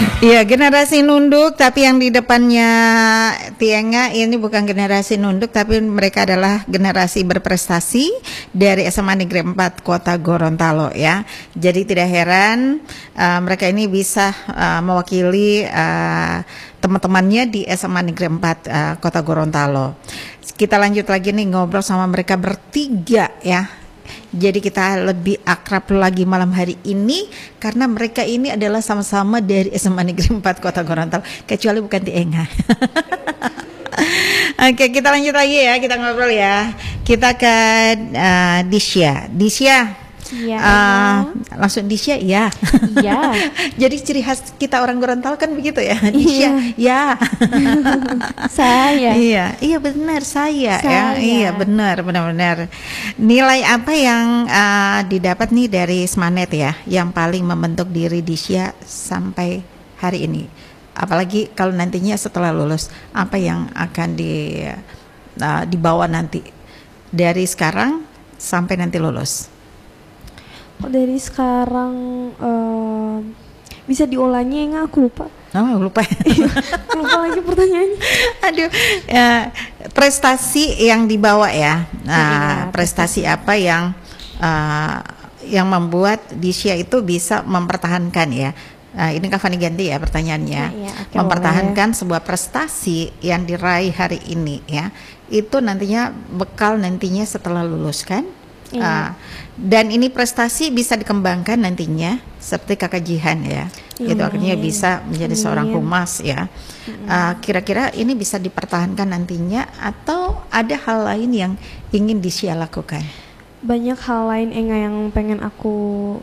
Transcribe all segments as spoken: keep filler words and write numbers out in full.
Iya, generasi nunduk, tapi yang di depannya Tienga ini bukan generasi nunduk, tapi mereka adalah generasi berprestasi dari S M A Negeri empat Kota Gorontalo ya. Jadi tidak heran uh, mereka ini bisa uh, mewakili uh, teman-temannya di S M A Negeri empat uh, Kota Gorontalo. Kita lanjut lagi nih ngobrol sama mereka bertiga ya. Jadi kita lebih akrab lagi malam hari ini karena mereka ini adalah sama-sama dari S M A Negeri empat Kota Gorontalo, kecuali bukan Tienga. Oke, kita lanjut lagi ya, kita ngobrol ya. Kita ke uh, Disya. Disya. Iya. Uh, langsung Disya ya. Iya. Jadi ciri khas kita orang Gorontalo kan begitu ya. Disya. Ya. Saya. Iya, iya benar saya, Saya. ya. Iya benar, benar-benar. Nilai apa yang uh, didapat nih dari Smanet ya, yang paling membentuk diri Disya sampai hari ini? Apalagi kalau nantinya setelah lulus, apa yang akan di uh, dibawa nanti dari sekarang sampai nanti lulus? Oh, dari sekarang uh, bisa diulangi enggak, aku lupa. Oh, lupa. Lupa lagi pertanyaannya. Aduh, ya, prestasi yang dibawa ya. Nah, iya, prestasi apa yang uh, yang membuat Disya itu bisa mempertahankan ya? Nah, ini Kak Fani ganti ya pertanyaannya. Nah, iya, oke, mempertahankan boleh. sebuah prestasi yang diraih hari ini ya. Itu nantinya bekal nantinya setelah lulus kan? Iya. Uh, dan ini prestasi bisa dikembangkan nantinya seperti Kakak Jihan ya. Iya. Itu artinya bisa menjadi Amin. seorang humas ya. Uh, kira-kira ini bisa dipertahankan nantinya atau ada hal lain yang ingin Disya lakukan? Banyak hal lain enggak yang pengen aku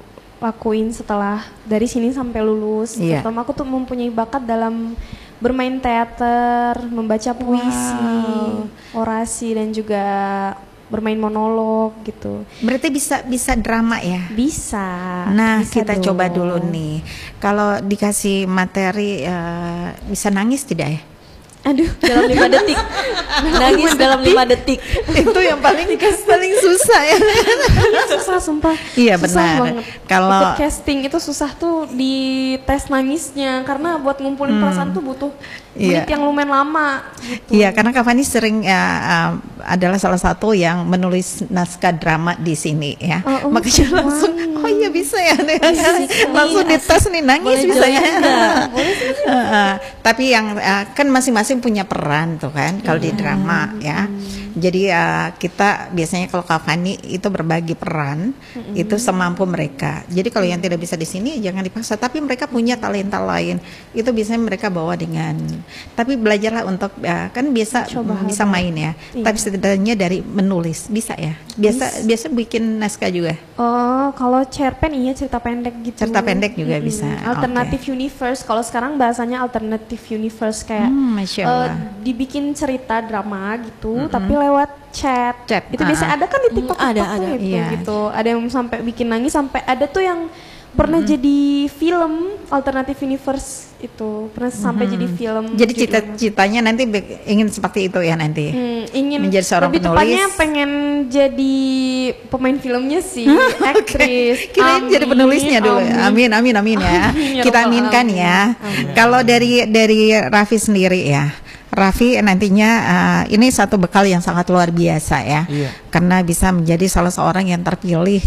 lakuin setelah dari sini sampai lulus. Iya. Terutama aku tuh mempunyai bakat dalam bermain teater, membaca puisi, Wow. orasi dan juga bermain monolog gitu. Berarti bisa bisa drama ya? Bisa. Nah, bisa kita dong. coba dulu nih. Kalau dikasih materi uh, bisa nangis tidak ya? Aduh, dalam lima detik. Nangis dalam lima detik. Itu yang paling paling susah ya. Iya, susah sumpah. Iya, Susah benar. banget. Kalau ikut casting itu susah tuh di tes nangisnya karena buat ngumpulin Hmm. perasaan tuh butuh Iya. menit yang lumayan lama gitu. Iya, karena Kak Fani sering ya, uh, adalah salah satu yang menulis naskah drama di sini ya. Oh, oh, Makanya keren langsung, banget. oh iya bisa ya, Asik langsung nih, dites nih nangis Boleh bisa ya. join nggak? Boleh sih. Uh, uh, tapi yang uh, kan masing-masing punya peran tuh kan kalau di drama ya. Jadi uh, kita biasanya kalau Kak Fani itu berbagi peran itu semampu mereka. Jadi kalau yang tidak bisa di sini jangan dipaksa. Tapi mereka punya talenta lain. Itu biasanya mereka bawa dengan. Tapi belajarlah untuk uh, kan biasa Coba bisa hal main ya. Iya. Tapi setidaknya dari menulis bisa ya. Biasa biasa bikin naskah juga. Oh, kalau cerpen iya cerita pendek gitu. Cerita pendek juga Mm-mm. bisa. Alternative universe. Kalau sekarang bahasanya alternative universe kayak Hmm, Masya eh, Allah. dibikin cerita drama gitu, tapi lewat chat. Chat, Itu ah, biasa ah. ada kan di TikTok. Hmm, ada, TikTok ada. tuh gitu, Iya. gitu. Ada yang sampai bikin nangis, sampai ada tuh yang pernah jadi film alternative universe itu pernah sampai jadi film. Jadi gitu. cita-citanya nanti be- ingin seperti itu ya nanti. Hmm, ingin menjadi seorang lebih penulis. tepatnya pengen jadi pemain filmnya sih, aktris. Kirain jadi Amin, penulisnya dulu. Amin amin amin ya. Amin, ya Kita Rabbal aminkan alamin. ya. Kalau dari dari Raffi sendiri ya. Raffi nantinya uh, ini satu bekal yang sangat luar biasa ya. Iya. Karena bisa menjadi salah seorang yang terpilih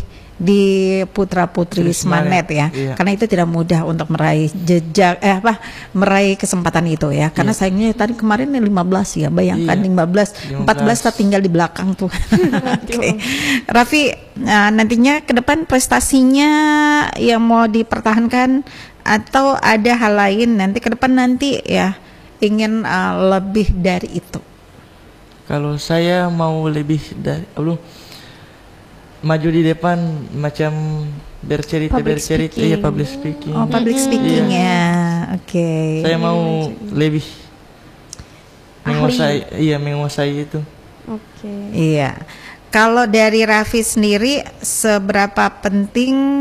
di Putra Putri Smanet ya. Iya. Karena itu tidak mudah untuk meraih jejak eh apa meraih kesempatan itu ya. Karena Iya. sayangnya tadi kemarin lima belas ya. Bayangkan Iya. lima belas, empat belas tertinggal di belakang tuh. Oke. Raffi uh, nantinya ke depan prestasinya yang mau dipertahankan atau ada hal lain nanti ke depan nanti ya ingin uh, lebih dari itu. Kalau saya mau lebih dari belum maju di depan macam bercerita Public bercerita speaking. iya public speaking. Oh, public speaking ya. Oke. Saya mau lebih Ahli. menguasai iya menguasai itu. Oke. Iya. Kalau dari Raffi sendiri seberapa penting